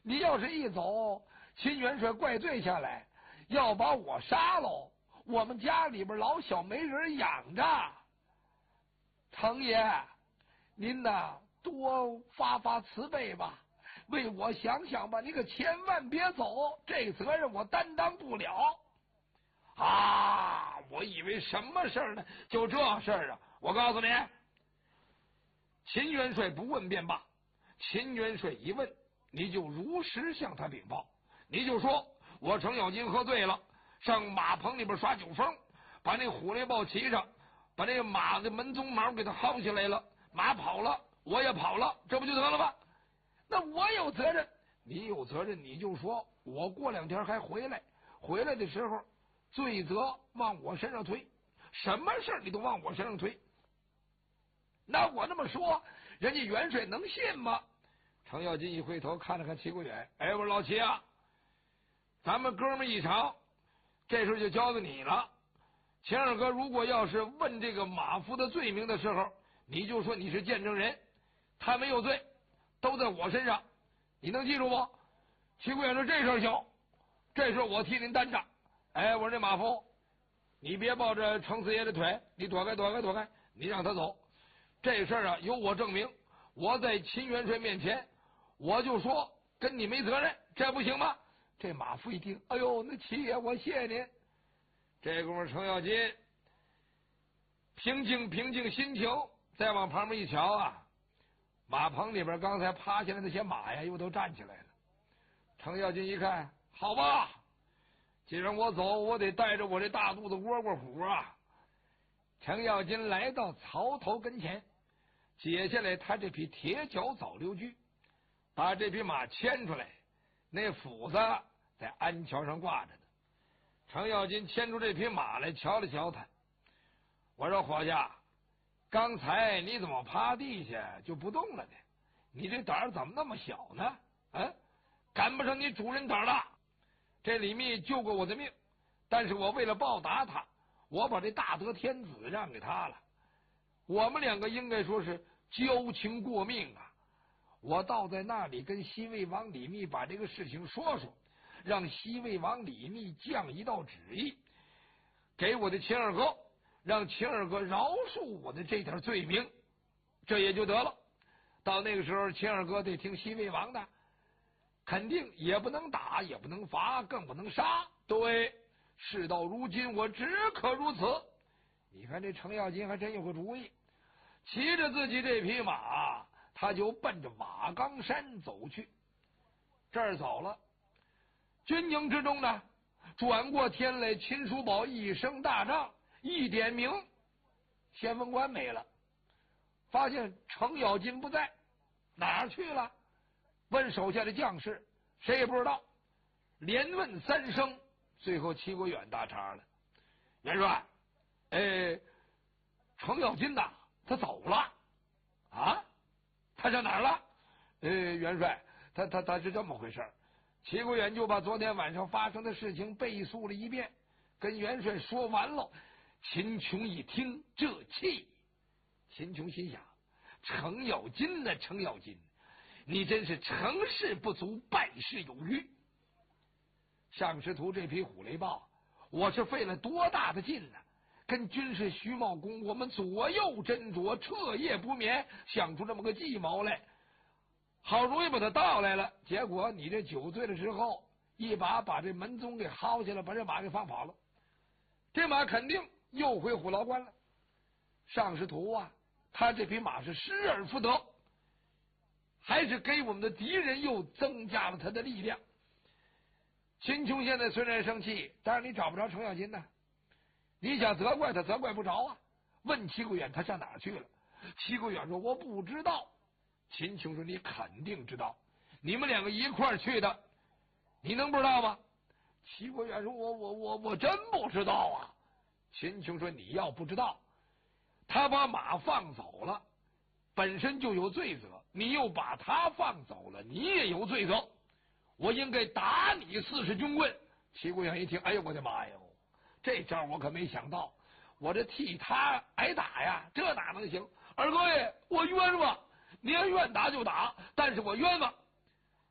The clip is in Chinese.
你要是一走，秦元帅怪罪下来，要把我杀喽，我们家里边老小没人养着。程爷，您呐多发发慈悲吧，为我想想吧，你可千万别走，这责任我担当不了。啊，我以为什么事儿呢？就这事儿啊！我告诉你，秦元帅不问便罢，秦元帅一问，你就如实向他禀报，你就说我程咬金喝醉了，上马棚里边耍酒疯，把那虎雷豹骑上，把那个马的门鬃毛给他薅下来了，马跑了，我也跑了，这不就得了吗？那我有责任，你有责任，你就说我过2天还回来，回来的时候罪责往我身上推，什么事你都往我身上推。那我这么说，人家元帅能信吗？程咬金一回头看了看齐国远，哎，我说老齐啊，咱们哥们一场，这事就交给你了。秦二哥如果要是问这个马夫的罪名的时候，你就说你是见证人，他没有罪，都在我身上，你能记住不？齐国远说这事行，这事我替您担着。哎，我说这马夫，你别抱着程四爷的腿，你躲开，你让他走。这事啊，由我证明，我在秦元帅面前，我就说跟你没责任，这不行吗？这马夫一听，哎呦，那齐爷，我谢谢您。这功夫，程咬金平静心情，再往旁边一瞧啊，马棚里边刚才趴下来那些马呀，又都站起来了。程咬金一看，好吧，既然我走，我得带着我这大肚子窝虎啊。程咬金来到槽头跟前，解下来他这匹铁脚早溜驹，把这匹马牵出来，那斧子在鞍桥上挂着呢。程咬金牵出这匹马来，瞧了瞧他，我说伙计，刚才你怎么趴地下就不动了呢？你这胆儿怎么那么小呢？赶不上你主人胆大。这李密救过我的命，但是我为了报答他，我把这大德天子让给他了。我们2个应该说是交情过命啊！我倒在那里跟西魏王李密把这个事情说，让西魏王李密降一道旨意给我的秦二哥，让秦二哥饶恕我的这点罪名，这也就得了。到那个时候，秦二哥得听西魏王的，肯定也不能打，也不能罚，更不能杀。对，事到如今，我只可如此。你看这程咬金还真有个主意，骑着自己这匹马，他就奔着瓦岗山走去。这儿走了，军营之中呢，转过天来，秦叔宝一声大帐，一点名，先锋官没了，发现程咬金不在，哪儿去了？问手下的将士，谁也不知道，连问3声，最后齐国远打岔了。元帅，程咬金呐，他走了啊？他上哪儿了？元帅，他是这么回事。齐国远就把昨天晚上发生的事情背述了一遍，跟元帅说完了。秦琼一听，这气，秦琼心想：程咬金呢？程咬金，你真是成事不足，败事有余。上师徒这匹虎雷豹，我是费了多大的劲呢？跟军师徐茂公，我们左右斟酌，彻夜不眠，想出这么个计谋来。好容易把他盗来了，结果你这酒醉了之后，一把把这门鬃给薅下来，把这马给放跑了。这马肯定又回虎牢关了。上师徒啊，他这匹马是失而复得，还是给我们的敌人又增加了他的力量。秦琼现在虽然生气，但是你找不着程咬金呢，你想责怪他责怪不着啊。问齐国远他上哪儿去了？齐国远说我不知道。秦琼说你肯定知道，你们2个一块儿去的，你能不知道吗？齐国远说我真不知道啊。秦琼说你要不知道，他把马放走了，本身就有罪责，你又把他放走了，你也有罪责，我应该打你40军棍。齐国远一听，哎呦我的妈哟，这招我可没想到，我这替他挨打呀，这哪能行？二哥爷，我冤枉，你要愿打就打，但是我冤枉，